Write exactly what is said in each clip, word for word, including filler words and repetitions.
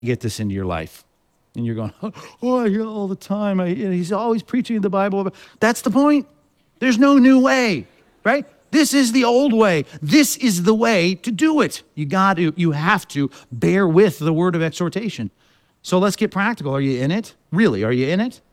get this into your life. And you're going, oh, I hear all the time. I, he's always preaching the Bible. That's the point. There's no new way, right? This is the old way. This is the way to do it. You got to, you have to bear with the word of exhortation. So let's get practical. Are you in it? Really, are you in it?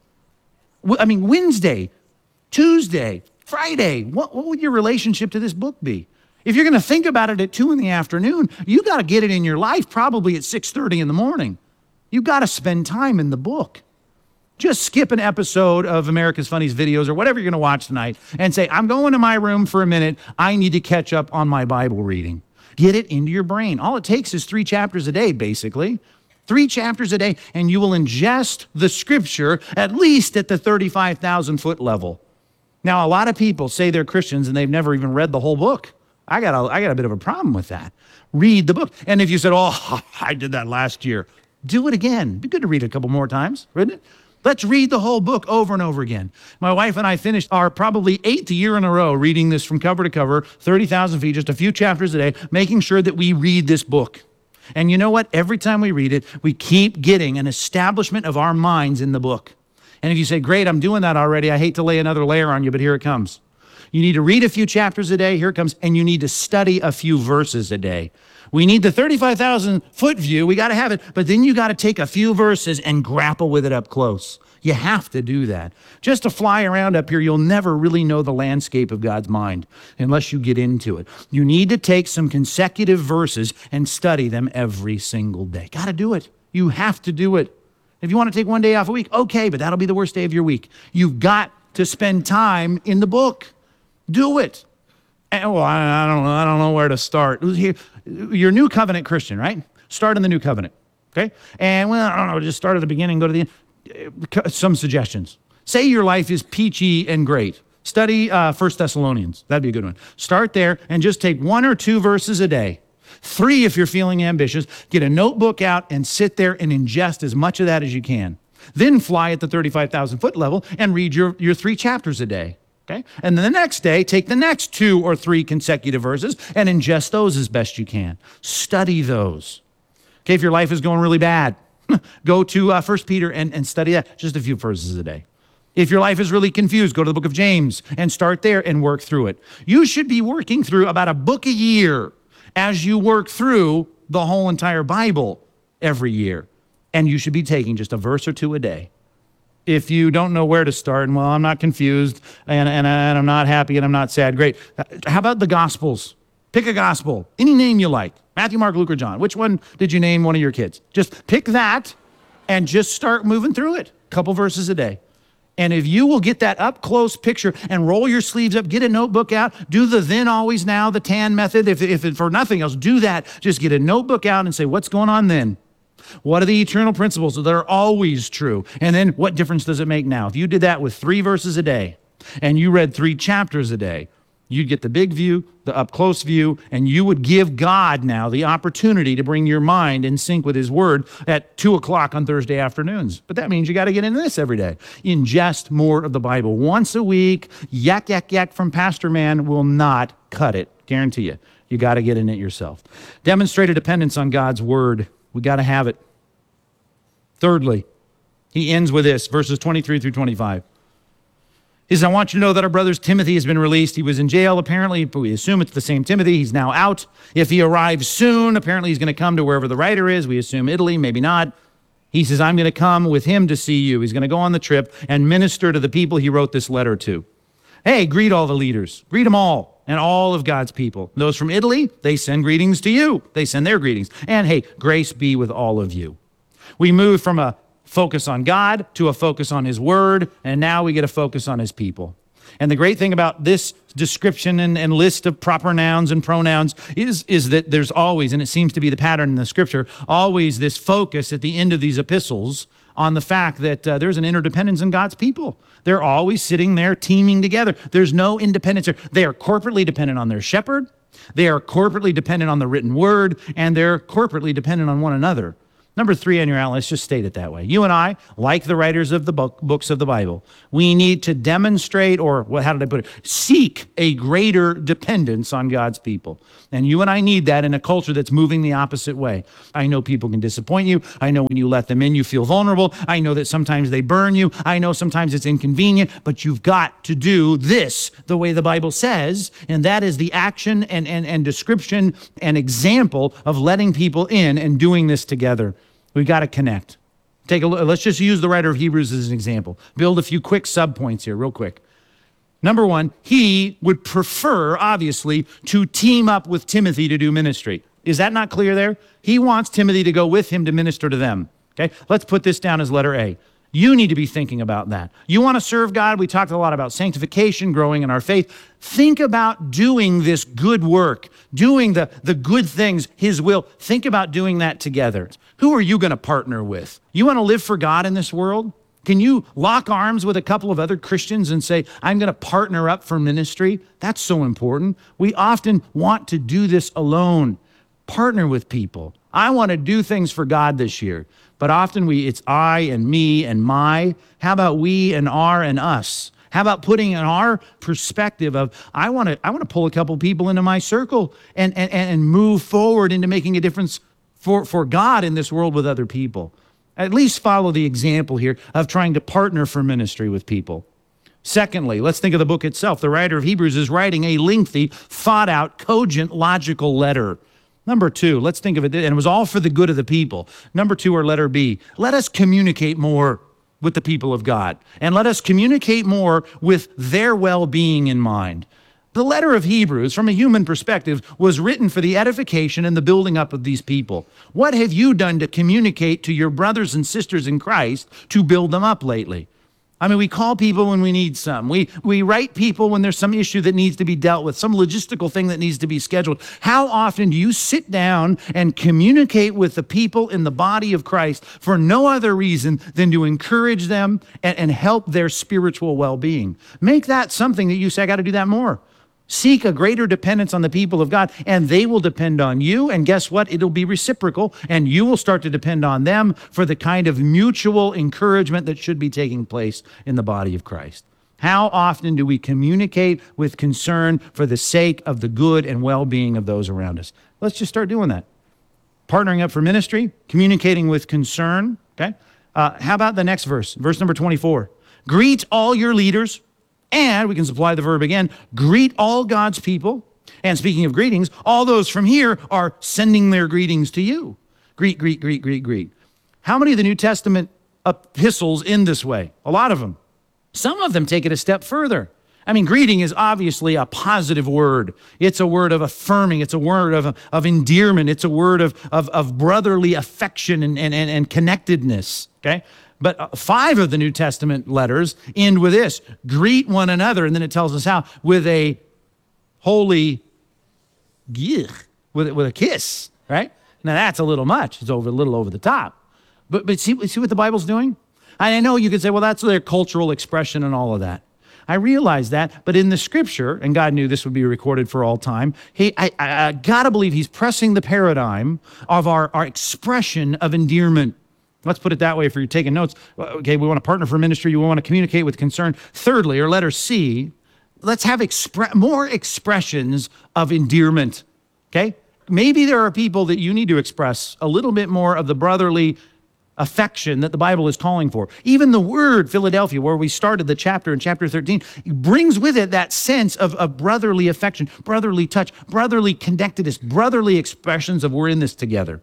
I mean, Wednesday, Tuesday, Friday, what, what would your relationship to this book be? If you're going to think about it at two in the afternoon, you got to get it in your life probably at six thirty in the morning. You got to spend time in the book. Just skip an episode of America's Funniest Videos or whatever you're going to watch tonight and say, I'm going to my room for a minute. I need to catch up on my Bible reading. Get it into your brain. All it takes is three chapters a day, basically. Three chapters a day, and you will ingest the scripture at least at the thirty-five thousand foot level. Now, a lot of people say they're Christians and they've never even read the whole book. I got a, I got a bit of a problem with that. Read the book. And if you said, oh, I did that last year, do it again. It'd be good to read it a couple more times, wouldn't it? Let's read the whole book over and over again. My wife and I finished our probably eighth year in a row reading this from cover to cover, thirty thousand feet, just a few chapters a day, making sure that we read this book. And you know what? Every time we read it, we keep getting an establishment of our minds in the book. And if you say, great, I'm doing that already, I hate to lay another layer on you, but here it comes. You need to read a few chapters a day, here it comes, and you need to study a few verses a day. We need the thirty-five thousand foot view, we got to have it, but then you got to take a few verses and grapple with it up close. You have to do that. Just to fly around up here, you'll never really know the landscape of God's mind unless you get into it. You need to take some consecutive verses and study them every single day. Got to do it. You have to do it. If you want to take one day off a week, okay, but that'll be the worst day of your week. You've got to spend time in the book. Do it. And, well, I, I don't know. I don't know where to start. You're a new covenant Christian, right? Start in the new covenant, okay? And, well, I don't know, just start at the beginning, go to the end. Some suggestions. Say your life is peachy and great. Study uh, First Thessalonians. That'd be a good one. Start there and just take one or two verses a day. Three if you're feeling ambitious. Get a notebook out and sit there and ingest as much of that as you can. Then fly at the thirty-five thousand foot level and read your, your three chapters a day. Okay? And then the next day, take the next two or three consecutive verses and ingest those as best you can. Study those. Okay, if your life is going really bad, go to uh, First Peter and, and study that, just a few verses a day. If your life is really confused, go to the book of James and start there and work through it. You should be working through about a book a year as you work through the whole entire Bible every year. And you should be taking just a verse or two a day. If you don't know where to start, and well, I'm not confused, and, and, and I'm not happy, and I'm not sad, great. How about the Gospels? Pick a gospel, any name you like. Matthew, Mark, Luke, or John. Which one did you name one of your kids? Just pick that and just start moving through it. Couple verses a day. And if you will get that up close picture and roll your sleeves up, get a notebook out, do the then, always, now, the TAN method. If, if for nothing else, do that. Just get a notebook out and say, what's going on then? What are the eternal principles that are always true? And then what difference does it make now? If you did that with three verses a day and you read three chapters a day, you'd get the big view, the up-close view, and you would give God now the opportunity to bring your mind in sync with his word at two o'clock on Thursday afternoons. But that means you got to get into this every day. Ingest more of the Bible. Once a week, yak, yak, yak from Pastor Man will not cut it. Guarantee you. You got to get in it yourself. Demonstrate a dependence on God's word. We got to have it. Thirdly, he ends with this, verses twenty-three through twenty-five. He says, I want you to know that our brother Timothy has been released. He was in jail, apparently, but we assume it's the same Timothy. He's now out. If he arrives soon, apparently he's going to come to wherever the writer is. We assume Italy, maybe not. He says, I'm going to come with him to see you. He's going to go on the trip and minister to the people he wrote this letter to. Hey, greet all the leaders. Greet them all and all of God's people. Those from Italy, they send greetings to you. They send their greetings. And hey, grace be with all of you. We move from a focus on God to a focus on his word, and now we get a focus on his people. And the great thing about this description and, and list of proper nouns and pronouns is, is that there's always, and it seems to be the pattern in the scripture, always this focus at the end of these epistles on the fact that uh, there's an interdependence in God's people. They're always sitting there teaming together. There's no independence there. They are corporately dependent on their shepherd. They are corporately dependent on the written word, and they're corporately dependent on one another. Number three on your outline, let's just state it that way. You and I, like the writers of the book, books of the Bible, we need to demonstrate, or what, how did I put it? Seek a greater dependence on God's people. And you and I need that in a culture that's moving the opposite way. I know people can disappoint you. I know when you let them in, you feel vulnerable. I know that sometimes they burn you. I know sometimes it's inconvenient, but you've got to do this the way the Bible says, and that is the action and, and, and description and example of letting people in and doing this together. We've got to connect. Take a look. Let's just use the writer of Hebrews as an example. Build a few quick subpoints here real quick. Number one, he would prefer, obviously, to team up with Timothy to do ministry. Is that not clear there? He wants Timothy to go with him to minister to them. Okay, let's put this down as letter A. You need to be thinking about that. You want to serve God? We talked a lot about sanctification, growing in our faith. Think about doing this good work, doing the, the good things, his will. Think about doing that together. Who are you going to partner with? You want to live for God in this world? Can you lock arms with a couple of other Christians and say, I'm going to partner up for ministry? That's so important. We often want to do this alone. Partner with people. I want to do things for God this year. But often we, it's I and me and my. How about we and our and us? How about putting in our perspective of, I want to I want to pull a couple people into my circle and, and, and move forward into making a difference for, for God in this world with other people. At least follow the example here of trying to partner for ministry with people. Secondly, let's think of the book itself. The writer of Hebrews is writing a lengthy, thought-out, cogent, logical letter. Number two, let's think of it, and it was all for the good of the people. Number two, or letter B, let us communicate more with the people of God, and let us communicate more with their well-being in mind. The letter of Hebrews, from a human perspective, was written for the edification and the building up of these people. What have you done to communicate to your brothers and sisters in Christ to build them up lately? I mean, we call people when we need some. We we write people when there's some issue that needs to be dealt with, some logistical thing that needs to be scheduled. How often do you sit down and communicate with the people in the body of Christ for no other reason than to encourage them and, and help their spiritual well-being? Make that something that you say, I got to do that more. Seek a greater dependence on the people of God, and they will depend on you. And guess what? It'll be reciprocal, and you will start to depend on them for the kind of mutual encouragement that should be taking place in the body of Christ. How often do we communicate with concern for the sake of the good and well-being of those around us? Let's just start doing that. Partnering up for ministry, communicating with concern, okay? Uh, how about the next verse, verse number twenty-four? Greet all your leaders. And we can supply the verb again, greet all God's people. And speaking of greetings, all those from here are sending their greetings to you. Greet, greet, greet, greet, greet. How many of the New Testament epistles end this way? A lot of them. Some of them take it a step further. I mean, greeting is obviously a positive word. It's a word of affirming. It's a word of, of endearment. It's a word of, of, of brotherly affection and, and, and connectedness, okay? But five of the New Testament letters end with this, greet one another, and then it tells us how, with a holy, with, with a kiss, right? Now that's a little much. It's over a little over the top. But, but see, see what the Bible's doing? I know you could say, well, that's their cultural expression and all of that. I realize that, but in the scripture, and God knew this would be recorded for all time, he, I, I, I gotta believe he's pressing the paradigm of our, our expression of endearment. Let's put it that way if you're taking notes. Okay, we want to partner for ministry. We want to communicate with concern. Thirdly, or letter C, let's have expre- more expressions of endearment, okay? Maybe there are people that you need to express a little bit more of the brotherly affection that the Bible is calling for. Even the word Philadelphia, where we started the chapter in chapter thirteen, brings with it that sense of, of brotherly affection, brotherly touch, brotherly connectedness, brotherly expressions of we're in this together.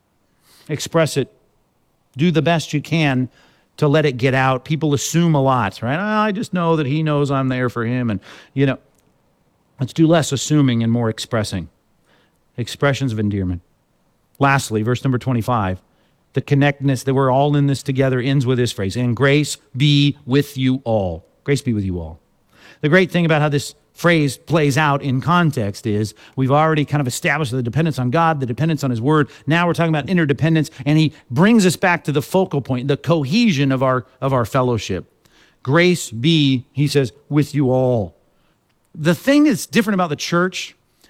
Express it. Do the best you can to let it get out. People assume a lot, right? Oh, I just know that he knows I'm there for him. And, you know, let's do less assuming and more expressing. Expressions of endearment. Lastly, verse number twenty-five, the connectedness that we're all in this together ends with this phrase, and grace be with you all. Grace be with you all. The great thing about how this phrase plays out in context is we've already kind of established the dependence on God, the dependence on his word. Now we're talking about interdependence, and he brings us back to the focal point, the cohesion of our of our fellowship. Grace be, he says, with you all. The thing that's different about the church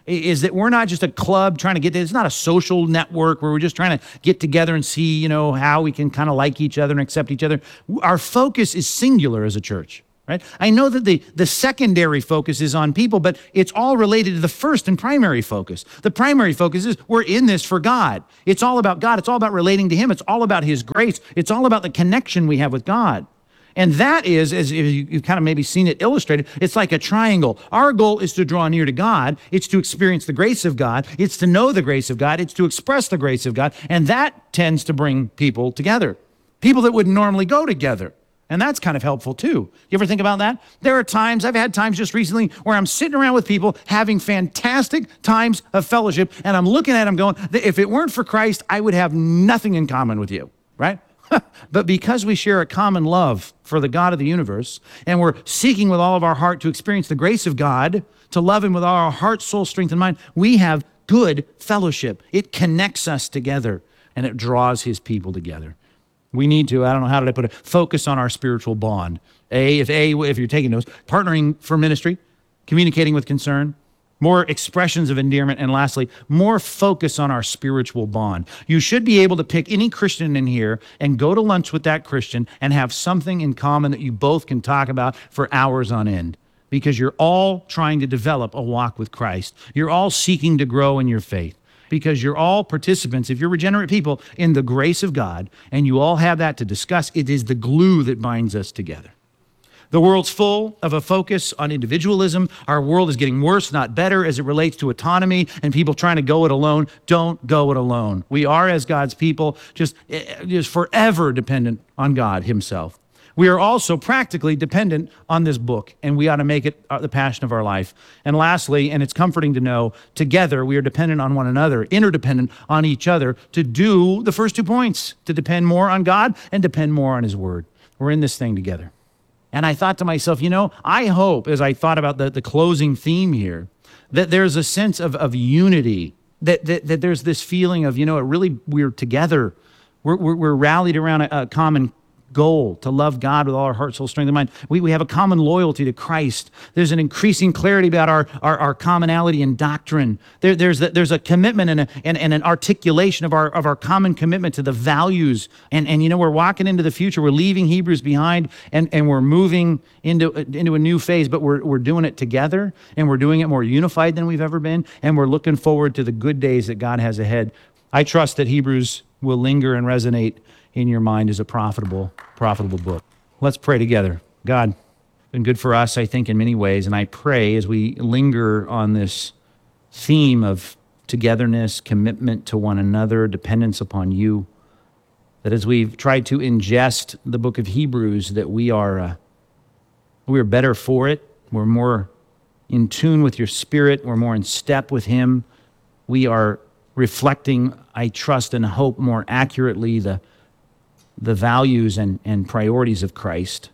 is that we're not just a club trying to get there. It's not a social network where we're just trying to get together and see, you know, how we can kind of like each other and accept each other. Our focus is singular as a church, right? I know that the, the secondary focus is on people, but it's all related to the first and primary focus. The primary focus is we're in this for God. It's all about God. It's all about relating to him. It's all about his grace. It's all about the connection we have with God. And that is, as you've kind of maybe seen it illustrated, it's like a triangle. Our goal is to draw near to God. It's to experience the grace of God. It's to know the grace of God. It's to express the grace of God. And that tends to bring people together, people that wouldn't normally go together. And that's kind of helpful too. You ever think about that? There are times, I've had times just recently where I'm sitting around with people having fantastic times of fellowship, and I'm looking at them going, if it weren't for Christ, I would have nothing in common with you, right? But because we share a common love for the God of the universe, and we're seeking with all of our heart to experience the grace of God, to love him with all our heart, soul, strength, and mind, we have good fellowship. It connects us together, and it draws his people together. We need to, I don't know, how did I put it, focus on our spiritual bond. A, if A, if you're taking notes, partnering for ministry, communicating with concern, more expressions of endearment, and lastly, more focus on our spiritual bond. You should be able to pick any Christian in here and go to lunch with that Christian and have something in common that you both can talk about for hours on end, because you're all trying to develop a walk with Christ. You're all seeking to grow in your faith, because you're all participants, if you're regenerate people, in the grace of God, and you all have that to discuss. It is the glue that binds us together. The world's full of a focus on individualism. Our world is getting worse, not better, as it relates to autonomy and people trying to go it alone. Don't go it alone. We are, as God's people, just, just forever dependent on God himself. We are also practically dependent on this book, and we ought to make it the passion of our life. And lastly, and it's comforting to know, together we are dependent on one another, interdependent on each other, to do the first two points, to depend more on God and depend more on his word. We're in this thing together. And I thought to myself, you know, I hope, as I thought about the, the closing theme here, that there's a sense of, of unity, that, that that there's this feeling of, you know, it really, we're together. We're, we're, we're rallied around a, a common goal, to love God with all our heart, soul, strength, and mind. We, we have a common loyalty to Christ. There's an increasing clarity about our, our, our commonality in doctrine. There, there's, the, there's a commitment and, a, and, and an articulation of our, of our common commitment to the values. And, and, you know, we're walking into the future. We're leaving Hebrews behind, and, and we're moving into, into a new phase, but we're, we're doing it together, and we're doing it more unified than we've ever been, and we're looking forward to the good days that God has ahead. I trust that Hebrews will linger and resonate in your mind as a profitable, profitable book. Let's pray together. God, been good for us, I think, in many ways, and I pray as we linger on this theme of togetherness, commitment to one another, dependence upon you, that as we've tried to ingest the book of Hebrews, that we are uh, we are better for it. We're more in tune with your Spirit. We're more in step with him. We are reflecting, I trust and hope, more accurately the the values and, and priorities of Christ.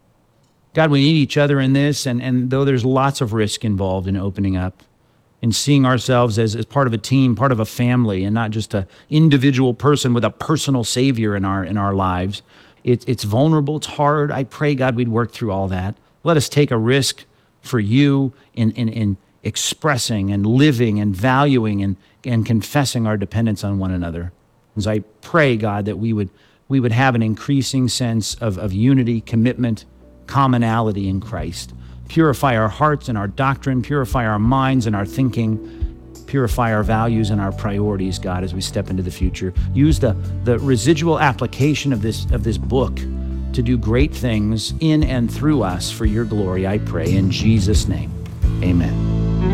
God, we need each other in this, and, and though there's lots of risk involved in opening up, in seeing ourselves as, as part of a team, part of a family, and not just an individual person with a personal savior in our in our lives, it, it's vulnerable, it's hard. I pray, God, we'd work through all that. Let us take a risk for you in, in, in expressing and living and valuing and, and confessing our dependence on one another. As I pray, God, that we would we would have an increasing sense of, of unity, commitment, commonality in Christ. Purify our hearts and our doctrine, purify our minds and our thinking, purify our values and our priorities, God, as we step into the future. Use the, the residual application of this, of this book to do great things in and through us for your glory, I pray, in Jesus' name. Amen.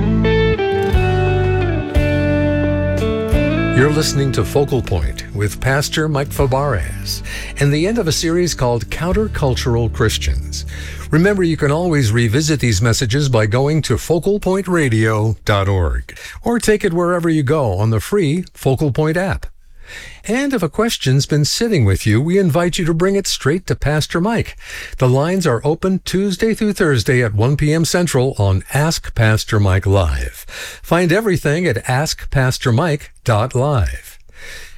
You're listening to Focal Point with Pastor Mike Fabarez and the end of a series called Countercultural Christians. Remember, you can always revisit these messages by going to focal point radio dot org or take it wherever you go on the free Focal Point app. And if a question's been sitting with you, we invite you to bring it straight to Pastor Mike. The lines are open Tuesday through Thursday at one p.m. Central on Ask Pastor Mike Live. Find everything at ask pastor mike dot live.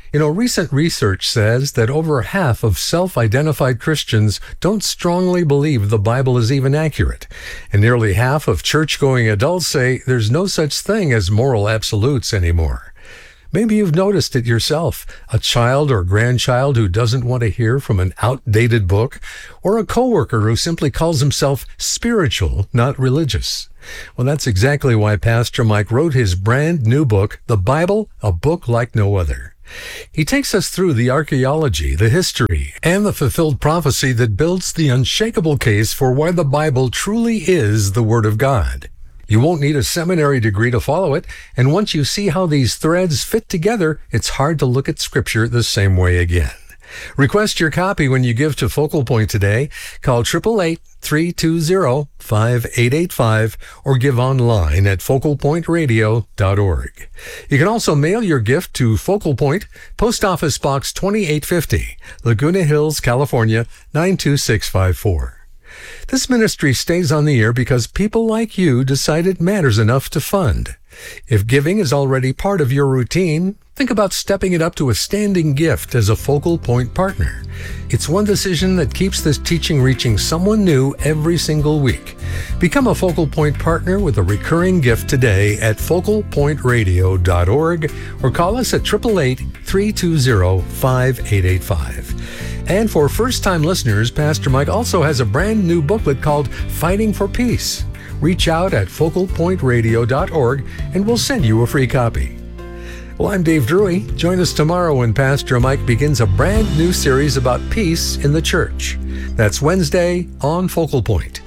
You know, recent research says that over half of self-identified Christians don't strongly believe the Bible is even accurate. And nearly half of church-going adults say there's no such thing as moral absolutes anymore. Maybe you've noticed it yourself, a child or grandchild who doesn't want to hear from an outdated book, or a coworker who simply calls himself spiritual, not religious. Well, that's exactly why Pastor Mike wrote his brand new book, The Bible, a Book Like No Other. He takes us through the archaeology, the history, and the fulfilled prophecy that builds the unshakable case for why the Bible truly is the Word of God. You won't need a seminary degree to follow it, and once you see how these threads fit together, it's hard to look at Scripture the same way again. Request your copy when you give to Focal Point today. Call eight eight eight, three two zero, five eight eight five or give online at focal point radio dot org. You can also mail your gift to Focal Point, Post Office Box twenty-eight fifty, Laguna Hills, California, nine two six five four. This ministry stays on the air because people like you decide it matters enough to fund. If giving is already part of your routine, think about stepping it up to a standing gift as a Focal Point partner. It's one decision that keeps this teaching reaching someone new every single week. Become a Focal Point partner with a recurring gift today at focal point radio dot org or call us at eight eight eight, three two zero, five eight eight five. And for first-time listeners, Pastor Mike also has a brand new booklet called Fighting for Peace. Reach out at focal point radio dot org and we'll send you a free copy. Well, I'm Dave Drury. Join us tomorrow when Pastor Mike begins a brand new series about peace in the church. That's Wednesday on Focal Point.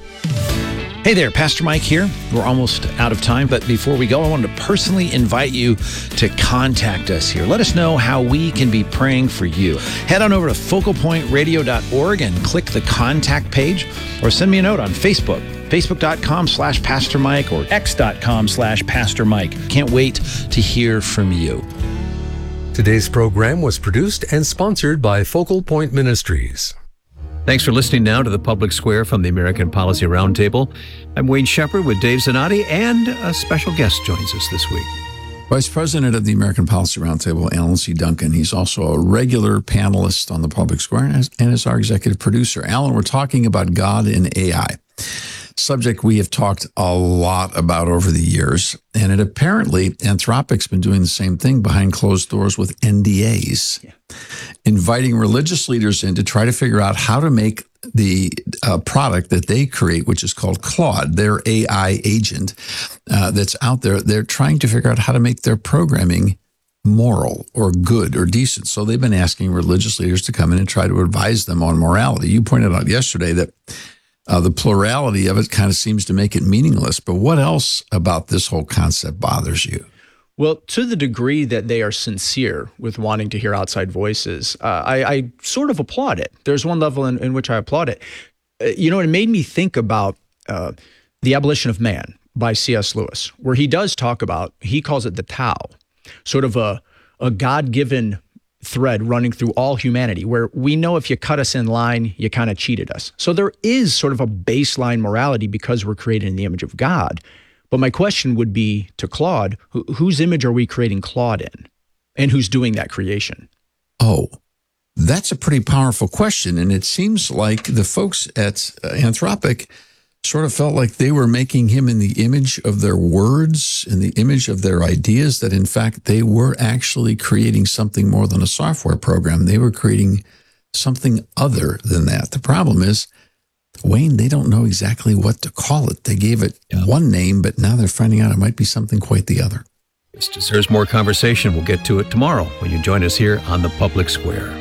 Hey there, Pastor Mike here. We're almost out of time, but before we go, I wanted to personally invite you to contact us here. Let us know how we can be praying for you. Head on over to focal point radio dot org and click the contact page, or send me a note on Facebook, facebook.com slash Pastor Mike or x.com slash Pastor Mike. Can't wait to hear from you. Today's program was produced and sponsored by Focal Point Ministries. Thanks for listening now to the Public Square from the American Policy Roundtable. I'm Wayne Shepherd with Dave Zanotti, and a special guest joins us this week. Vice President of the American Policy Roundtable, Alan C. Duncan. He's also a regular panelist on the Public Square and is our executive producer. Alan, we're talking about God and A I. Subject we have talked a lot about over the years, and it apparently, Anthropic's been doing the same thing behind closed doors with N D As, yeah. Inviting religious leaders in to try to figure out how to make the uh, product that they create, which is called Claude, their A I agent uh, that's out there. They're trying to figure out how to make their programming moral or good or decent. So they've been asking religious leaders to come in and try to advise them on morality. You pointed out yesterday that Uh, the plurality of it kind of seems to make it meaningless. But what else about this whole concept bothers you? Well, to the degree that they are sincere with wanting to hear outside voices, uh, I, I sort of applaud it. There's one level in, in which I applaud it. Uh, you know, it made me think about uh, The Abolition of Man by C S Lewis, where he does talk about, he calls it the Tao, sort of a, a God-given thread running through all humanity, where we know if you cut us in line, you kind of cheated us. So there is sort of a baseline morality because we're created in the image of God. But my question would be to Claude, wh- whose image are we creating Claude in? And who's doing that creation? Oh, that's a pretty powerful question. And it seems like the folks at uh, Anthropic sort of felt like they were making him in the image of their words, in the image of their ideas, that in fact they were actually creating something more than a software program. They were creating something other than that. The problem is, Wayne, they don't know exactly what to call it. They gave it yeah. one name, but now they're finding out it might be something quite the other. This deserves more conversation. We'll get to it tomorrow when you join us here on the Public Square.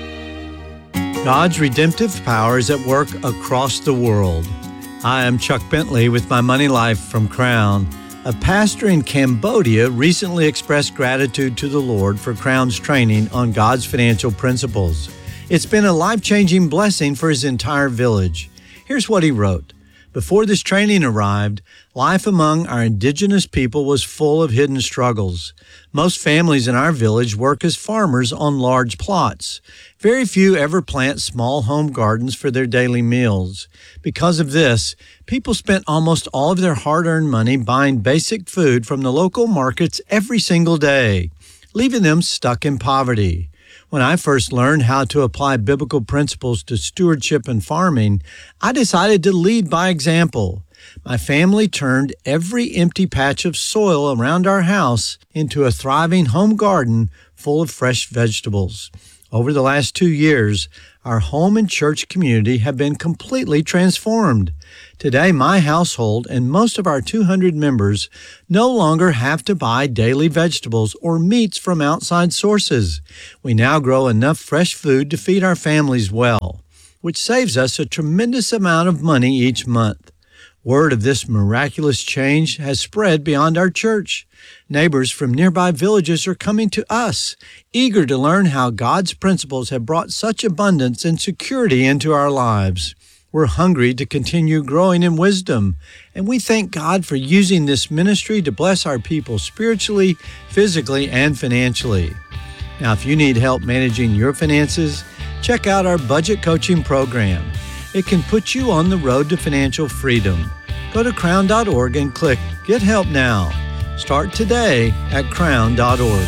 God's redemptive power is at work across the world. I am Chuck Bentley with my Money Life from Crown. A pastor in Cambodia recently expressed gratitude to the Lord for Crown's training on God's financial principles. It's been a life-changing blessing for his entire village. Here's what he wrote. Before this training arrived, life among our indigenous people was full of hidden struggles. Most families in our village work as farmers on large plots. Very few ever plant small home gardens for their daily meals. Because of this, people spent almost all of their hard-earned money buying basic food from the local markets every single day, leaving them stuck in poverty. When I first learned how to apply biblical principles to stewardship and farming, I decided to lead by example. My family turned every empty patch of soil around our house into a thriving home garden full of fresh vegetables. Over the last two years, our home and church community have been completely transformed. Today, my household and most of our two hundred members no longer have to buy daily vegetables or meats from outside sources. We now grow enough fresh food to feed our families well, which saves us a tremendous amount of money each month. Word of this miraculous change has spread beyond our church. Neighbors from nearby villages are coming to us, eager to learn how God's principles have brought such abundance and security into our lives. We're hungry to continue growing in wisdom, and we thank God for using this ministry to bless our people spiritually, physically, and financially. Now, if you need help managing your finances, check out our budget coaching program. It can put you on the road to financial freedom. Go to crown dot org and click Get Help Now. Start today at crown dot org.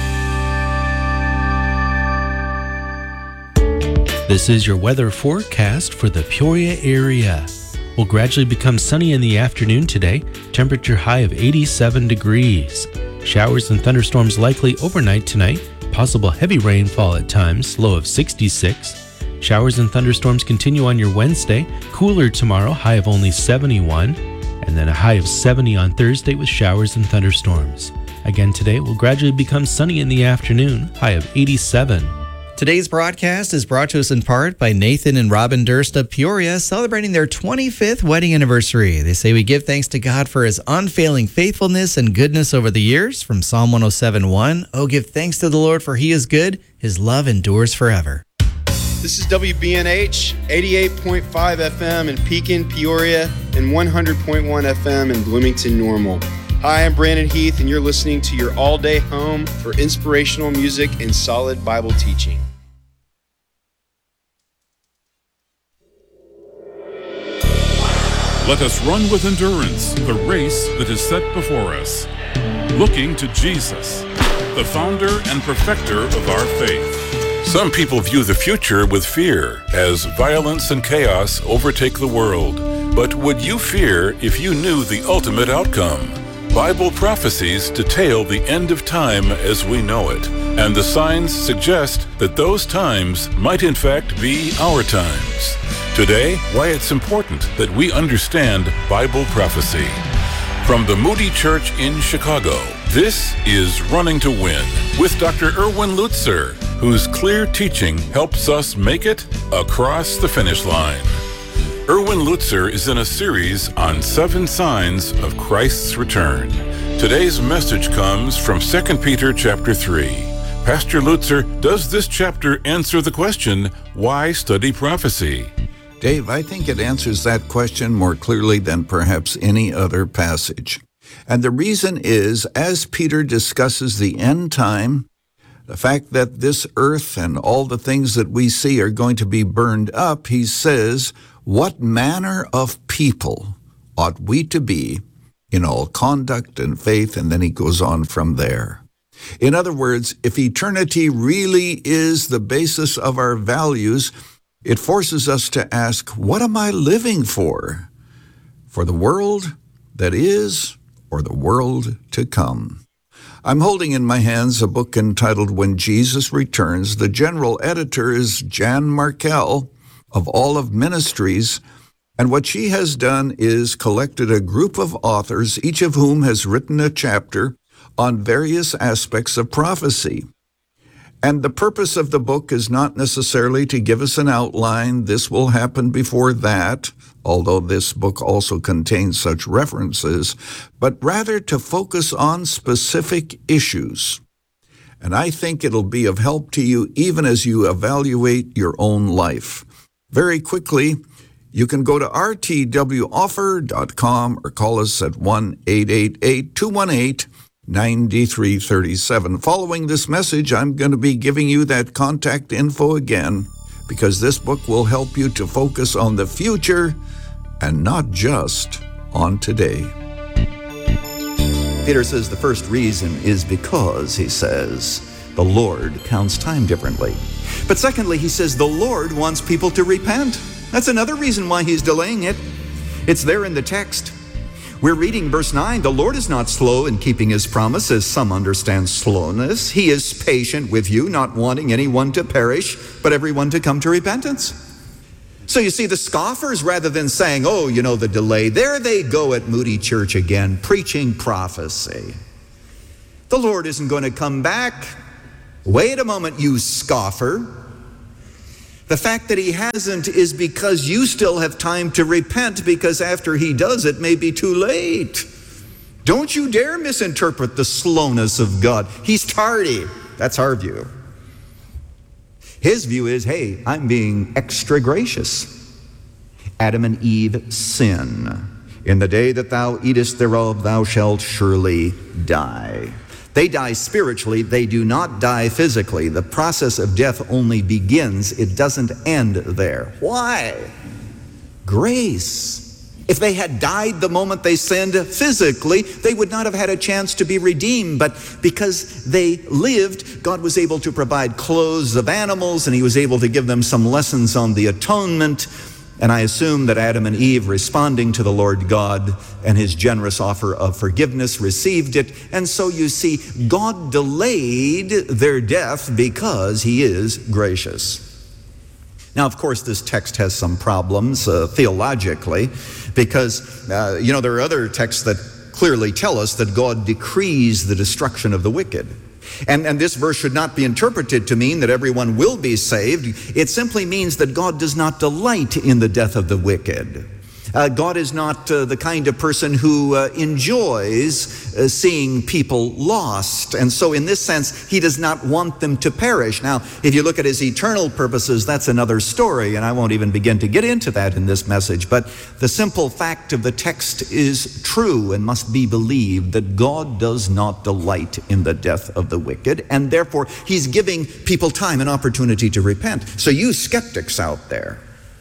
This is your weather forecast for the Peoria area. Will gradually become sunny in the afternoon today, temperature high of eighty-seven degrees. Showers and thunderstorms likely overnight tonight, possible heavy rainfall at times, low of sixty-six. Showers and thunderstorms continue on your Wednesday, cooler tomorrow, high of only seventy-one, and then a high of seventy on Thursday with showers and thunderstorms. Again today will gradually become sunny in the afternoon, high of eighty-seven. Today's broadcast is brought to us in part by Nathan and Robin Durst of Peoria, celebrating their twenty-fifth wedding anniversary. They say we give thanks to God for his unfailing faithfulness and goodness over the years. From Psalm one oh seven one, oh, give thanks to the Lord for he is good. His love endures forever. This is W B N H, eighty-eight point five F M in Pekin, Peoria, and one hundred point one F M in Bloomington, Normal. Hi, I'm Brandon Heath, and you're listening to your all-day home for inspirational music and solid Bible teaching. Let us run with endurance the race that is set before us, looking to Jesus, the founder and perfecter of our faith. Some people view the future with fear as violence and chaos overtake the world. But would you fear if you knew the ultimate outcome? Bible prophecies detail the end of time as we know it, and the signs suggest that those times might in fact be our times. Today, why it's important that we understand Bible prophecy. From the Moody Church in Chicago, this is Running to Win with Doctor Erwin Lutzer, whose clear teaching helps us make it across the finish line. Erwin Lutzer is in a series on seven signs of Christ's return. Today's message comes from Second Peter chapter three. Pastor Lutzer, does this chapter answer the question, why study prophecy? Dave, I think it answers that question more clearly than perhaps any other passage. And the reason is, as Peter discusses the end time, the fact that this earth and all the things that we see are going to be burned up, he says, what manner of people ought we to be in all conduct and faith? And then he goes on from there. In other words, if eternity really is the basis of our values, it forces us to ask, what am I living for? For the world that is, or the world to come? I'm holding in my hands a book entitled When Jesus Returns. The general editor is Jan Markell of Olive Ministries, and what she has done is collected a group of authors, each of whom has written a chapter on various aspects of prophecy. And the purpose of the book is not necessarily to give us an outline, this will happen before that, although this book also contains such references, but rather to focus on specific issues. And I think it'll be of help to you even as you evaluate your own life. Very quickly, you can go to r t w offer dot com or call us at one eight eight eight, two one eight, nine three three seven. Following this message, I'm going to be giving you that contact info again, because this book will help you to focus on the future and not just on today. Peter says the first reason is because, he says, The Lord counts time differently. But secondly, he says the Lord wants people to repent. That's another reason why he's delaying it. It's there in the text. We're reading verse nine. The Lord is not slow in keeping his promise, as some understand slowness. He is patient with you, not wanting anyone to perish, but everyone to come to repentance. So you see, the scoffers, rather than saying, oh, you know, the delay, there they go at Moody Church again, preaching prophecy. The Lord isn't going to come back. Wait a moment, you scoffer. The fact that he hasn't is because you still have time to repent, because after he does, it may be too late. Don't you dare misinterpret the slowness of God. He's tardy. That's our view. His view is, hey, I'm being extra gracious. Adam and Eve sin. In the day that thou eatest thereof, thou shalt surely die. They die spiritually, they do not die physically. The process of death only begins, it doesn't end there. Why? Grace. If they had died the moment they sinned physically, they would not have had a chance to be redeemed. But because they lived, God was able to provide clothes of animals, and he was able to give them some lessons on the atonement. And I assume that Adam and Eve, responding to the Lord God and his generous offer of forgiveness, received it. And so you see, God delayed their death because he is gracious. Now, of course, this text has some problems uh, theologically, because, uh, you know, there are other texts that clearly tell us that God decrees the destruction of the wicked. And, and this verse should not be interpreted to mean that everyone will be saved. It simply means that God does not delight in the death of the wicked. Uh, God is not uh, the kind of person who uh, enjoys uh, seeing people lost. And so in this sense, he does not want them to perish. Now, if you look at his eternal purposes, that's another story, and I won't even begin to get into that in this message. But the simple fact of the text is true and must be believed, that God does not delight in the death of the wicked, and therefore he's giving people time and opportunity to repent. So you skeptics out there,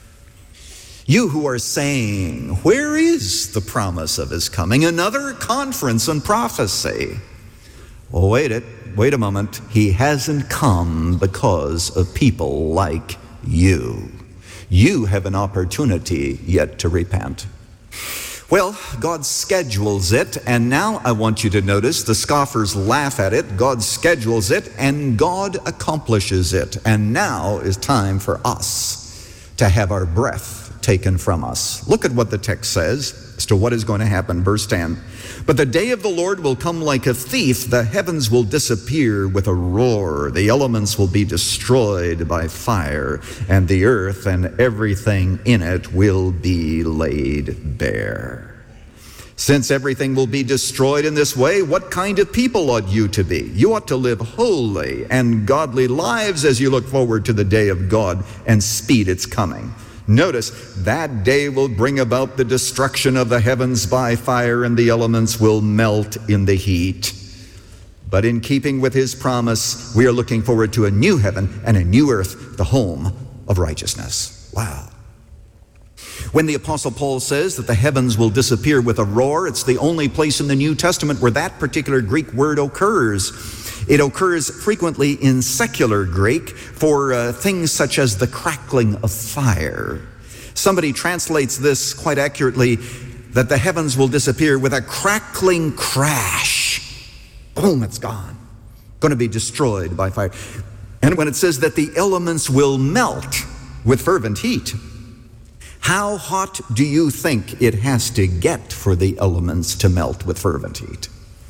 you who are saying, where is the promise of his coming? Another conference on prophecy. Well, wait it, wait a moment. He hasn't come because of people like you. You have an opportunity yet to repent. Well, God schedules it, and now I want you to notice the scoffers laugh at it. God schedules it, and God accomplishes it. And now is time for us to have our breath taken from us. Look at what the text says as to what is going to happen. Verse ten. But the day of the Lord will come like a thief. The heavens will disappear with a roar. The elements will be destroyed by fire, and the earth and everything in it will be laid bare. Since everything will be destroyed in this way, what kind of people ought you to be? You ought to live holy and godly lives as you look forward to the day of God and speed its coming. Notice, that day will bring about the destruction of the heavens by fire, and the elements will melt in the heat. But in keeping with his promise, we are looking forward to a new heaven and a new earth, the home of righteousness. Wow. When the Apostle Paul says that the heavens will disappear with a roar, it's the only place in the New Testament where that particular Greek word occurs. It occurs frequently in secular Greek for uh, things such as the crackling of fire. Somebody translates this quite accurately, that the heavens will disappear with a crackling crash. Boom, it's gone. Going to be destroyed by fire. And when it says that the elements will melt with fervent heat, how hot do you think it has to get for the elements to melt with fervent heat?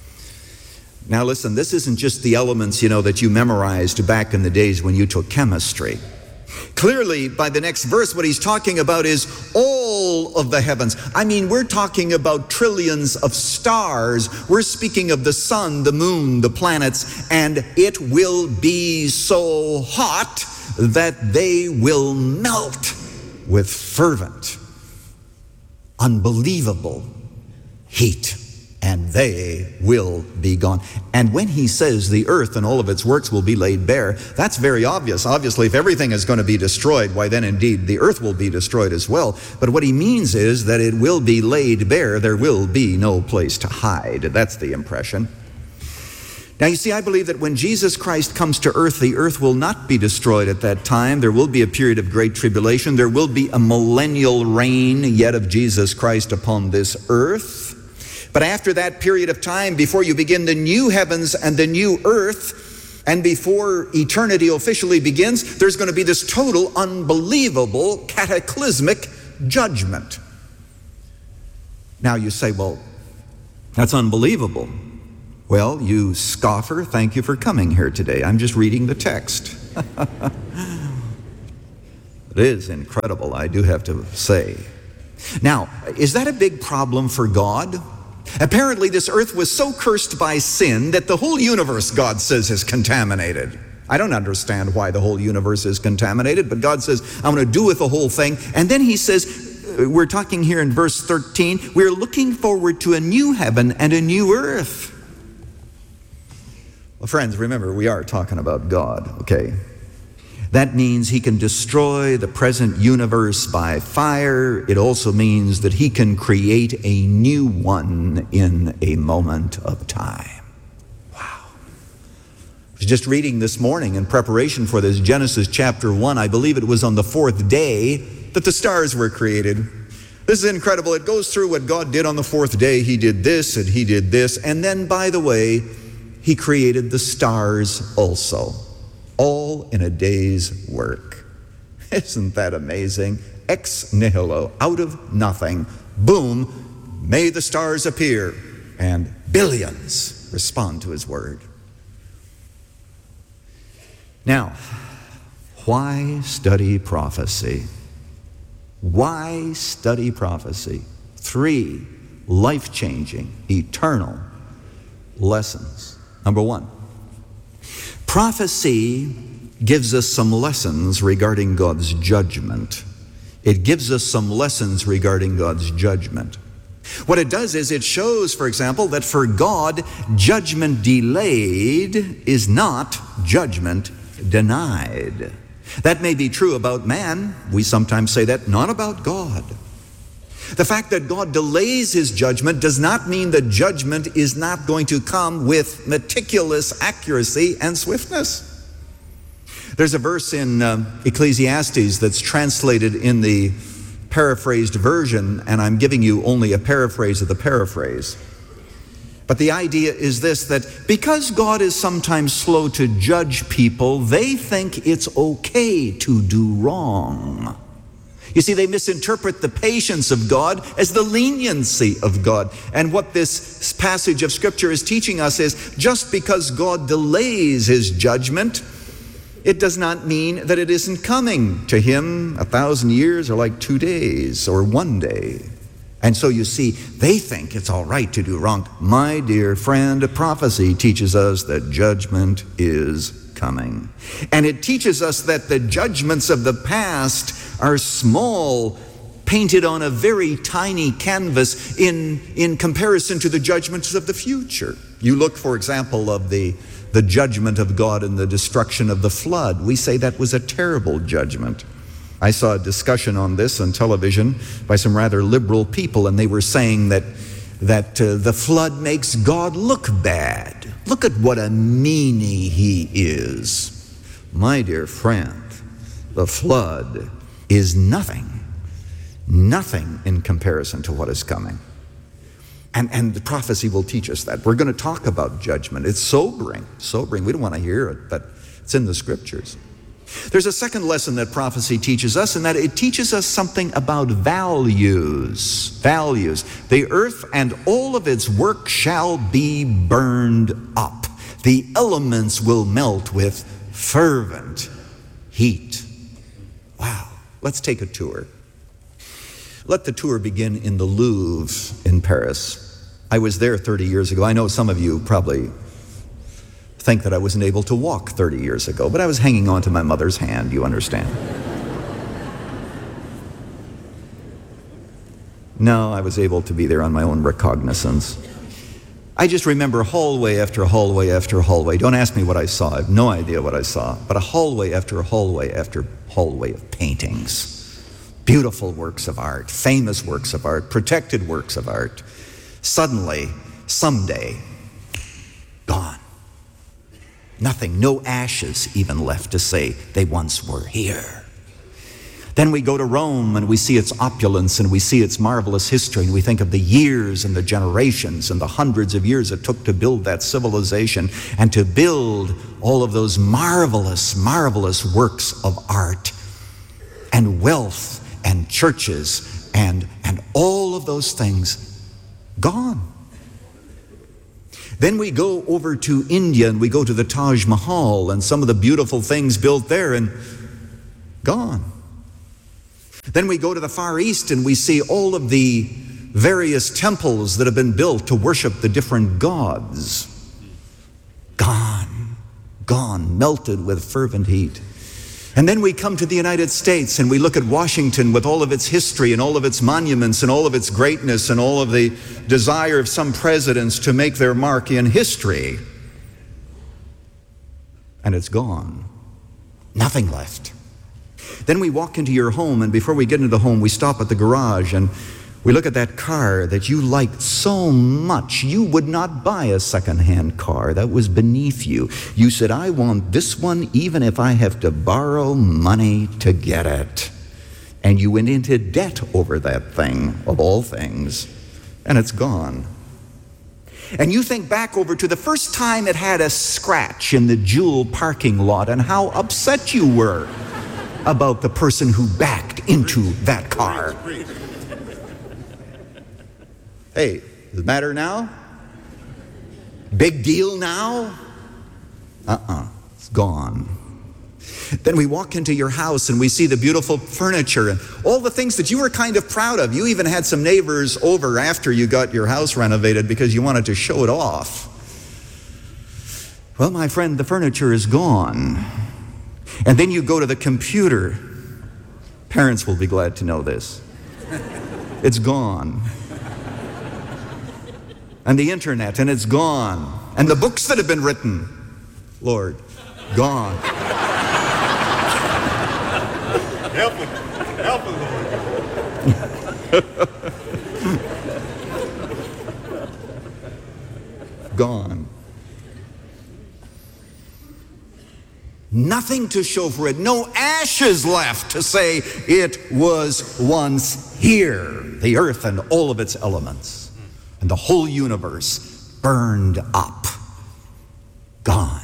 Now listen, this isn't just the elements, you know, that you memorized back in the days when you took chemistry. Clearly, by the next verse, what he's talking about is all of the heavens. I mean, we're talking about trillions of stars. We're speaking of the sun, the moon, the planets, and it will be so hot that they will melt with fervent, unbelievable heat. And they will be gone. And when he says the earth and all of its works will be laid bare, that's very obvious. Obviously, if everything is going to be destroyed, why then indeed the earth will be destroyed as well. But what he means is that it will be laid bare. There will be no place to hide. That's the impression. Now, you see, I believe that when Jesus Christ comes to earth, the earth will not be destroyed at that time. There will be a period of great tribulation. There will be a millennial reign yet of Jesus Christ upon this earth. But after that period of time, before you begin the new heavens and the new earth, and before eternity officially begins, there's going to be this total, unbelievable, cataclysmic judgment. Now you say, well, that's unbelievable. Well, you scoffer, thank you for coming here today. I'm just reading the text. It is incredible, I do have to say. Now, is that a big problem for God? Apparently, this earth was so cursed by sin that the whole universe, God says, is contaminated. I don't understand why the whole universe is contaminated, but God says, I'm going to do with the whole thing. And then he says, we're talking here in verse thirteen, we're looking forward to a new heaven and a new earth. Well, friends, remember, we are talking about God, okay? That means he can destroy the present universe by fire. It also means that he can create a new one in a moment of time. Wow. I was just reading this morning in preparation for this Genesis chapter one. I believe it was on the fourth day that the stars were created. This is incredible. It goes through what God did on the fourth day. He did this and he did this. And then, by the way, he created the stars also, all in a day's work. Isn't that amazing? Ex nihilo, out of nothing, boom, may the stars appear, and billions respond to his word. Now, why study prophecy? Why study prophecy? Three life-changing, eternal lessons. Number one, prophecy gives us some lessons regarding God's judgment. It gives us some lessons regarding God's judgment. What it does is it shows, for example, that for God, judgment delayed is not judgment denied. That may be true about man. We sometimes say that, not about God. The fact that God delays his judgment does not mean that judgment is not going to come with meticulous accuracy and swiftness. There's a verse in uh, Ecclesiastes that's translated in the paraphrased version, and I'm giving you only a paraphrase of the paraphrase. But the idea is this, that because God is sometimes slow to judge people, they think it's okay to do wrong. You see, they misinterpret the patience of God as the leniency of God. And what this passage of Scripture is teaching us is, just because God delays his judgment, it does not mean that it isn't coming. To him, a thousand years are like two days or one day. And so you see, they think it's all right to do wrong. My dear friend, prophecy teaches us that judgment is coming. And it teaches us that the judgments of the past are small, painted on a very tiny canvas in, in comparison to the judgments of the future. You look, for example, of the, the judgment of God and the destruction of the flood. We say that was a terrible judgment. I saw a discussion on this on television by some rather liberal people, and they were saying that, that uh, the flood makes God look bad. Look at what a meanie he is. My dear friend, the flood is nothing, nothing in comparison to what is coming. And, and the prophecy will teach us that. We're going to talk about judgment. It's sobering, sobering. We don't want to hear it, but it's in the Scriptures. There's a second lesson that prophecy teaches us, and that it teaches us something about values. Values. The earth and all of its work shall be burned up. The elements will melt with fervent heat. Wow. Let's take a tour. Let the tour begin in the Louvre in Paris. I was there thirty years ago. I know some of you probably think that I wasn't able to walk thirty years ago, but I was hanging on to my mother's hand, you understand. No, I was able to be there on my own recognizance. I just remember hallway after hallway after hallway. Don't ask me what I saw. I have no idea what I saw. But a hallway after hallway after hallway of paintings. Beautiful works of art, famous works of art, protected works of art. Suddenly, someday, gone. Nothing, no ashes even left to say they once were here. Then we go to Rome and we see its opulence and we see its marvelous history, and we think of the years and the generations and the hundreds of years it took to build that civilization and to build all of those marvelous, marvelous works of art and wealth and churches and, and all of those things gone. Then we go over to India and we go to the Taj Mahal and some of the beautiful things built there, and gone. Then we go to the Far East and we see all of the various temples that have been built to worship the different gods. Gone, gone, melted with fervent heat. And then we come to the United States and we look at Washington with all of its history and all of its monuments and all of its greatness and all of the desire of some presidents to make their mark in history. And it's gone. Nothing left. Then we walk into your home, and before we get into the home, we stop at the garage and we look at that car that you liked so much. You would not buy a second-hand car. That was beneath you. You said, I want this one even if I have to borrow money to get it. And you went into debt over that thing, of all things, and it's gone. And you think back over to the first time it had a scratch in the Jewel parking lot and how upset you were about the person who backed into that car. Hey, does it matter now? Big deal now? Uh-uh, it's gone. Then we walk into your house and we see the beautiful furniture and all the things that you were kind of proud of. You even had some neighbors over after you got your house renovated because you wanted to show it off. Well, my friend, the furniture is gone. And then you go to the computer. Parents will be glad to know this. It's gone. And the internet, and it's gone. And the books that have been written, Lord, gone. Help him. Help him, Lord. Gone. Nothing to show for it. No ashes left to say it was once here. The earth and all of its elements and the whole universe burned up. Gone.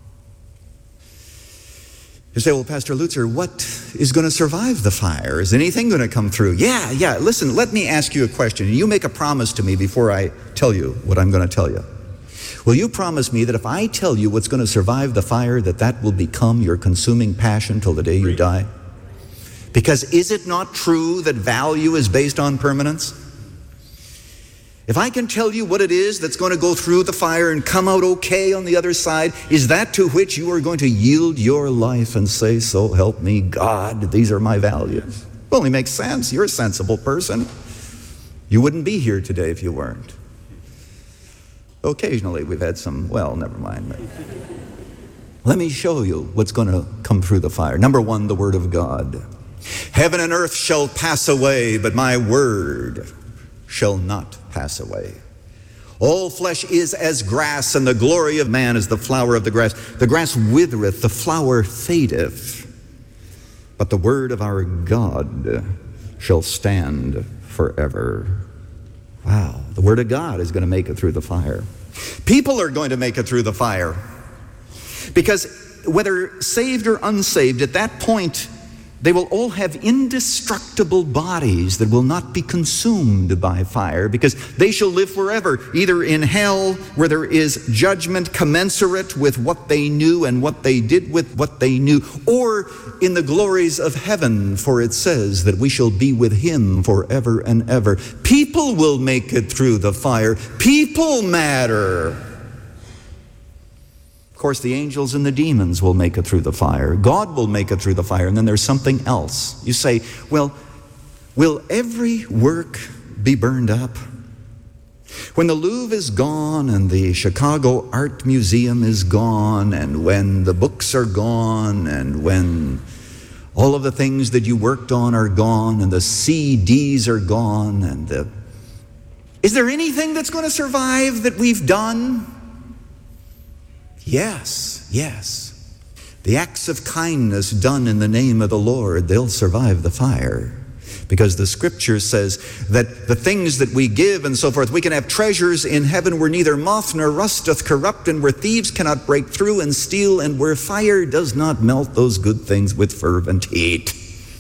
You say, well, Pastor Lutzer, what is going to survive the fire? Is anything going to come through? Yeah, yeah. Listen, let me ask you a question. You make a promise to me before I tell you what I'm going to tell you. Will you promise me that if I tell you what's going to survive the fire, that that will become your consuming passion till the day you die? Because is it not true that value is based on permanence? If I can tell you what it is that's going to go through the fire and come out okay on the other side, is that to which you are going to yield your life and say, so help me God, these are my values? It only makes sense. You're a sensible person. You wouldn't be here today if you weren't. Occasionally we've had some, well, never mind. Let me show you what's going to come through the fire. Number one, the Word of God. Heaven and earth shall pass away, but my word shall not pass away. All flesh is as grass, and the glory of man is the flower of the grass. The grass withereth, the flower fadeth, but the word of our God shall stand forever. Wow, the word of God is going to make it through the fire. People are going to make it through the fire. Because whether saved or unsaved, at that point, they will all have indestructible bodies that will not be consumed by fire, because they shall live forever, either in hell, where there is judgment commensurate with what they knew and what they did with what they knew, or in the glories of heaven, for it says that we shall be with him forever and ever. People will make it through the fire. People matter. Of course, the angels and the demons will make it through the fire. God will make it through the fire. And then there's something else. You say, well, will every work be burned up? When the Louvre is gone and the Chicago Art Museum is gone, and when the books are gone, and when all of the things that you worked on are gone, and the C Ds are gone, and the... Is there anything that's going to survive that we've done? Yes, yes. The acts of kindness done in the name of the Lord, they'll survive the fire. Because the scripture says that the things that we give and so forth, we can have treasures in heaven where neither moth nor rust doth corrupt, and where thieves cannot break through and steal, and where fire does not melt those good things with fervent heat.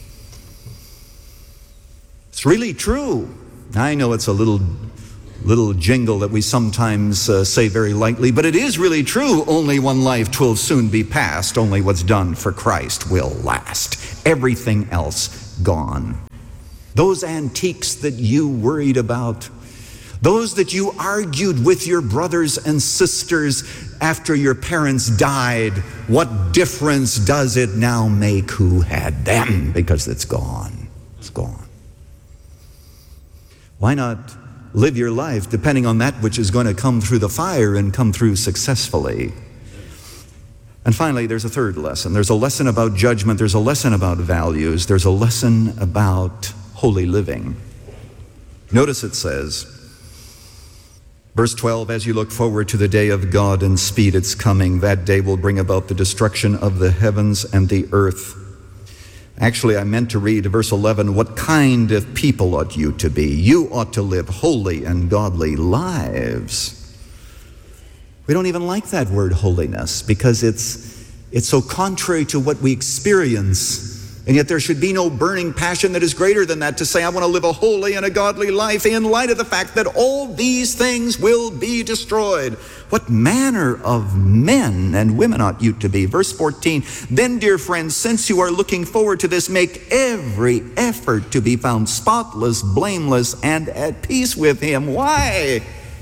It's really true. I know it's a little little jingle that we sometimes uh, say very lightly, but it is really true. Only one life, 'twill soon be past. Only what's done for Christ will last. Everything else gone. Those antiques that you worried about, those that you argued with your brothers and sisters after your parents died, what difference does it now make who had them? Because it's gone. It's gone. Why not live your life depending on that which is going to come through the fire and come through successfully? And finally, there's a third lesson. There's a lesson about judgment. There's a lesson about values. There's a lesson about holy living. Notice it says, verse twelve, as you look forward to the day of God and speed its coming, that day will bring about the destruction of the heavens and the earth. Actually, I meant to read verse eleven, what kind of people ought you to be? You ought to live holy and godly lives. We don't even like that word holiness because it's, it's so contrary to what we experience. And yet there should be no burning passion that is greater than that to say, I want to live a holy and a godly life in light of the fact that all these things will be destroyed. What manner of men and women ought you to be? Verse fourteen, then, dear friends, since you are looking forward to this, make every effort to be found spotless, blameless, and at peace with him. Why?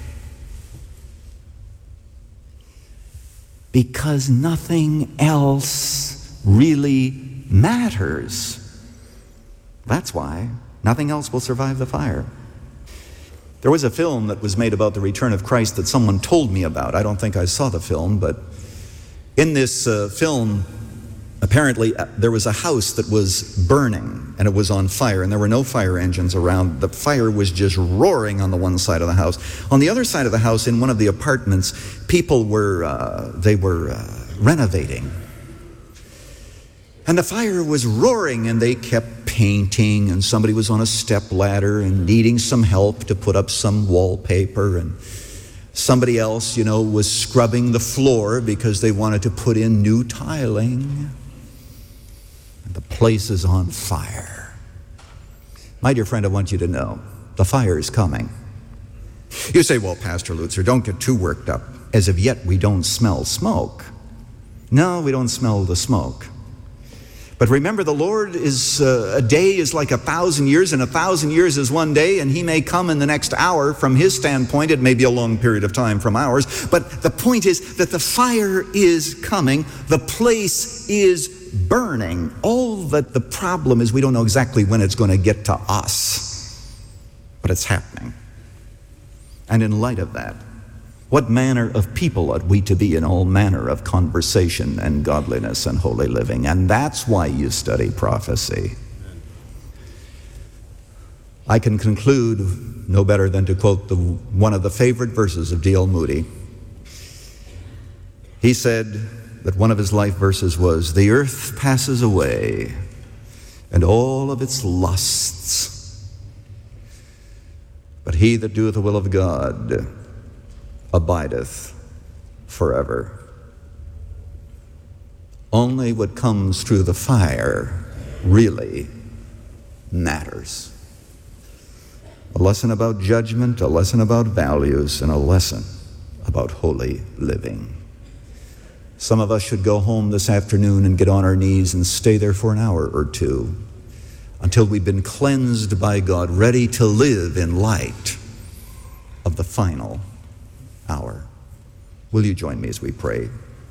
Because nothing else really matters. That's why. Nothing else will survive the fire. There was a film that was made about the return of Christ that someone told me about. I don't think I saw the film, but in this uh, film, apparently uh, there was a house that was burning and it was on fire, and there were no fire engines around. The fire was just roaring on the one side of the house. On the other side of the house, in one of the apartments, people were uh, they were uh, renovating. And the fire was roaring, and they kept painting, and somebody was on a step ladder and needing some help to put up some wallpaper, and somebody else, you know, was scrubbing the floor because they wanted to put in new tiling. And the place is on fire. My dear friend, I want you to know, the fire is coming. You say, well, Pastor Lutzer, don't get too worked up. As of yet, we don't smell smoke. No, we don't smell the smoke. But remember, the Lord is, uh, a day is like a thousand years, and a thousand years is one day, and he may come in the next hour. From his standpoint, it may be a long period of time from ours. But the point is that the fire is coming. The place is burning. All that the problem is we don't know exactly when it's going to get to us. But it's happening. And in light of that, what manner of people ought we to be in all manner of conversation and godliness and holy living? And that's why you study prophecy. I can conclude no better than to quote the, one of the favorite verses of D L Moody. He said that one of his life verses was, the earth passes away and all of its lusts, but he that doeth the will of God abideth forever. Only what comes through the fire really matters. A lesson about judgment, a lesson about values, and a lesson about holy living. Some of us should go home this afternoon and get on our knees and stay there for an hour or two until we've been cleansed by God, ready to live in light of the final hour. Will you join me as we pray?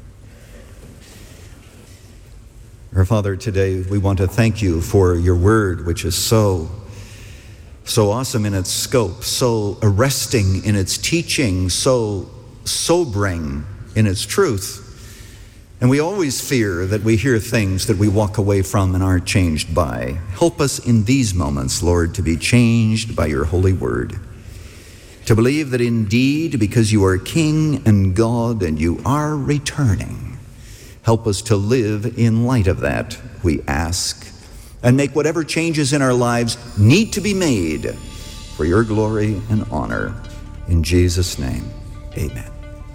Our Father, today we want to thank you for your word, which is so, so awesome in its scope, so arresting in its teaching, so sobering in its truth. And we always fear that we hear things that we walk away from and aren't changed by. Help us in these moments, Lord, to be changed by your holy word. to believe that indeed, because you are King and God and you are returning, help us to live in light of that, we ask, and make whatever changes in our lives need to be made for your glory and honor. In Jesus' name, amen.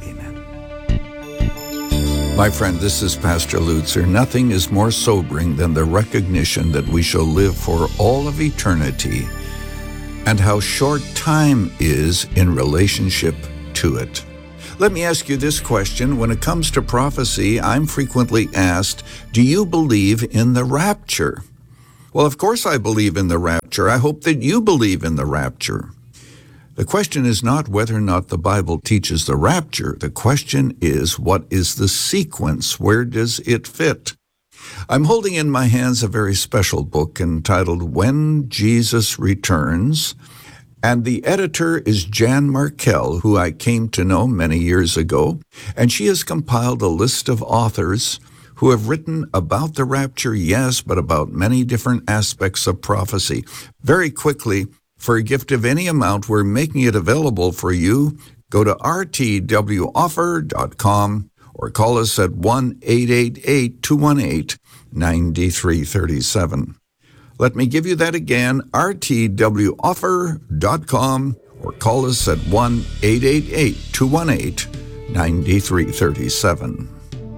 My friend, this is Pastor Lutzer. Nothing is more sobering than the recognition that we shall live for all of eternity and how short time is in relationship to it. Let me ask you this question. When it comes to prophecy, I'm frequently asked, do you believe in the rapture? Well, of course I believe in the rapture. I hope that you believe in the rapture. The question is not whether or not the Bible teaches the rapture. The question is, what is the sequence? Where does it fit? I'm holding in my hands a very special book entitled When Jesus Returns, and the editor is Jan Markell, who I came to know many years ago, and she has compiled a list of authors who have written about the rapture, yes, but about many different aspects of prophecy. Very quickly, for a gift of any amount, we're making it available for you. Go to r t w offer dot com or call us at one eight eight eight, two one eight, nine three three seven. Let me give you that again, r t w offer dot com or call us at one eight eight eight, two one eight, nine three three seven.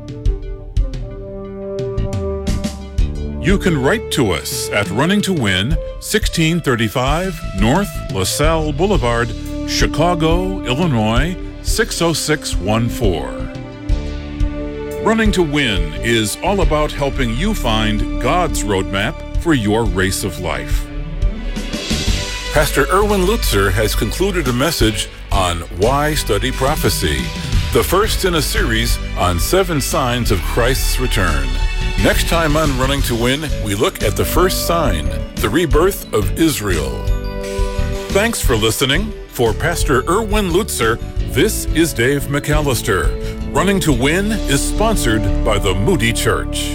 You can write to us at Running to Win, sixteen thirty-five North LaSalle Boulevard, Chicago, Illinois, six oh six one four. Running to Win is all about helping you find God's roadmap for your race of life. Pastor Erwin Lutzer has concluded a message on Why Study Prophecy, the first in a series on seven signs of Christ's return. Next time on Running to Win, we look at the first sign, the rebirth of Israel. Thanks for listening. For Pastor Erwin Lutzer, this is Dave McAllister. Running to Win is sponsored by the Moody Church.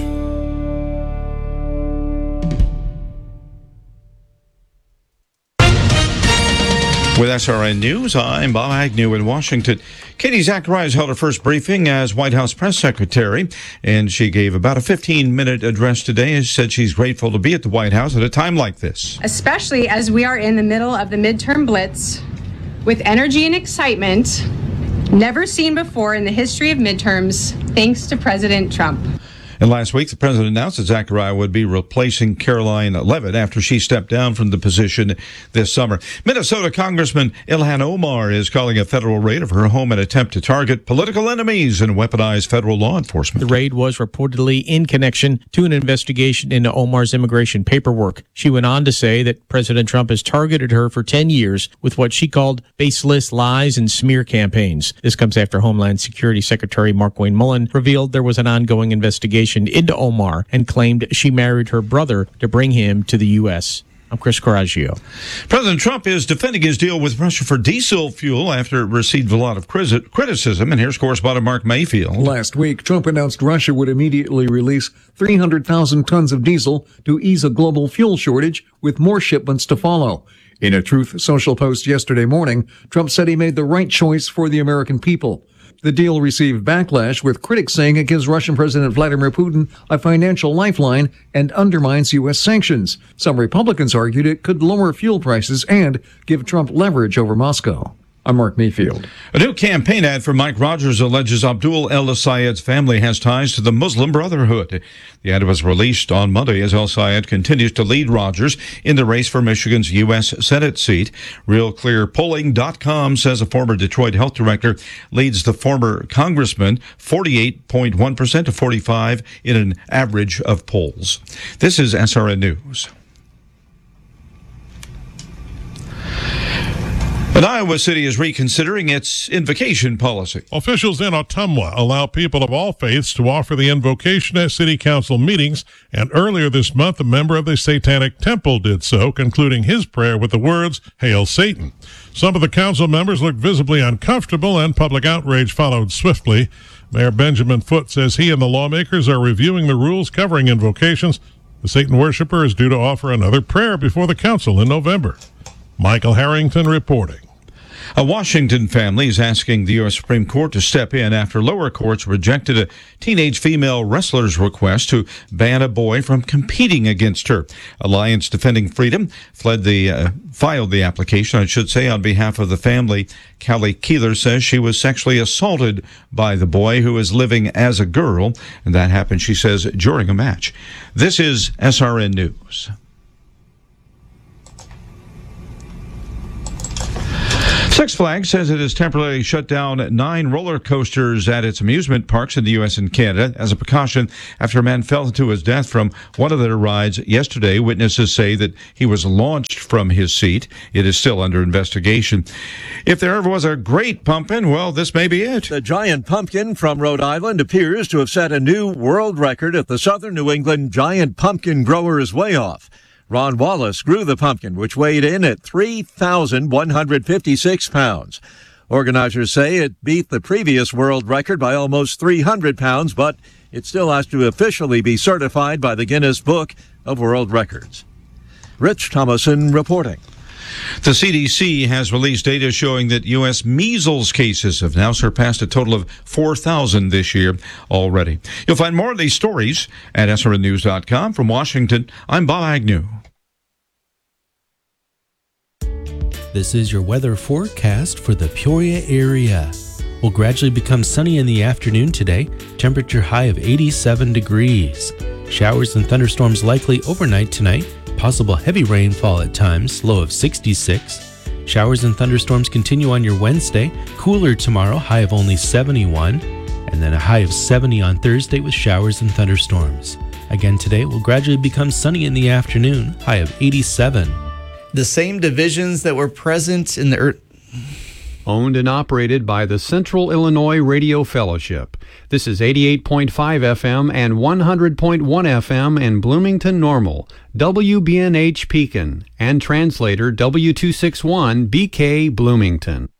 With S R N News, I'm Bob Agnew in Washington. Katie Zacharias held her first briefing as White House press secretary, and she gave about a fifteen-minute address today and said she's grateful to be at the White House at a time like this. Especially as we are in the middle of the midterm blitz with energy and excitement never seen before in the history of midterms, thanks to President Trump. And last week, the president announced that Zachariah would be replacing Caroline Leavitt after she stepped down from the position this summer. Minnesota Congressman Ilhan Omar is calling a federal raid of her home an attempt to target political enemies and weaponize federal law enforcement. The raid was reportedly in connection to an investigation into Omar's immigration paperwork. She went on to say that President Trump has targeted her for ten years with what she called baseless lies and smear campaigns. This comes after Homeland Security Secretary Markwayne Mullin revealed there was an ongoing investigation into Omar and claimed she married her brother to bring him to the U S. I'm Chris Coraggio. President Trump is defending his deal with Russia for diesel fuel after it received a lot of criticism. And here's correspondent Mark Mayfield. Last week, Trump announced Russia would immediately release three hundred thousand tons of diesel to ease a global fuel shortage, with more shipments to follow. In a Truth Social post yesterday morning, Trump said he made the right choice for the American people. The deal received backlash, with critics saying it gives Russian President Vladimir Putin a financial lifeline and undermines U S sanctions. Some Republicans argued it could lower fuel prices and give Trump leverage over Moscow. I'm Mark Mayfield. A new campaign ad for Mike Rogers alleges Abdul El Sayed's family has ties to the Muslim Brotherhood. The ad was released on Monday as El Sayed continues to lead Rogers in the race for Michigan's U S Senate seat. Real Clear Polling dot com says a former Detroit health director leads the former congressman forty-eight point one percent to forty-five in an average of polls. This is S R N News. And Iowa City is reconsidering its invocation policy. Officials in Ottumwa allow people of all faiths to offer the invocation at city council meetings, and earlier this month, a member of the Satanic Temple did so, concluding his prayer with the words, "Hail Satan." Some of the council members looked visibly uncomfortable, and public outrage followed swiftly. Mayor Benjamin Foote says he and the lawmakers are reviewing the rules covering invocations. The Satan worshiper is due to offer another prayer before the council in November. Michael Harrington reporting. A Washington family is asking the U S Supreme Court to step in after lower courts rejected a teenage female wrestler's request to ban a boy from competing against her. Alliance Defending Freedom fled the uh, filed the application, I should say, on behalf of the family. Callie Keeler says she was sexually assaulted by the boy who is living as a girl, and that happened, she says, during a match. This is S R N News. Six Flags says it has temporarily shut down nine roller coasters at its amusement parks in the U S and Canada as a precaution after a man fell to his death from one of their rides yesterday. Witnesses say that he was launched from his seat. It is still under investigation. If there ever was a great pumpkin, well, this may be it. The giant pumpkin from Rhode Island appears to have set a new world record at the Southern New England Giant Pumpkin Growers Weigh-Off. Ron Wallace grew the pumpkin, which weighed in at three thousand one hundred fifty-six pounds. Organizers say it beat the previous world record by almost three hundred pounds, but it still has to officially be certified by the Guinness Book of World Records. Rich Thomason reporting. The C D C has released data showing that U S measles cases have now surpassed a total of four thousand this year already. You'll find more of these stories at S R N news dot com. From Washington, I'm Bob Agnew. This is your weather forecast for the Peoria area. Will gradually become sunny in the afternoon today. Temperature high of eighty-seven degrees. Showers and thunderstorms likely overnight tonight. Possible heavy rainfall at times, low of sixty-six. Showers and thunderstorms continue on your Wednesday. Cooler tomorrow, high of only seventy-one. And then a high of seventy on Thursday with showers and thunderstorms. Again today will gradually become sunny in the afternoon, high of eighty-seven. The same divisions that were present in the earth. Owned and operated by the Central Illinois Radio Fellowship. This is eighty-eight point five F M and one hundred point one F M in Bloomington Normal, W B N H Pekin, and translator W two sixty-one B K Bloomington.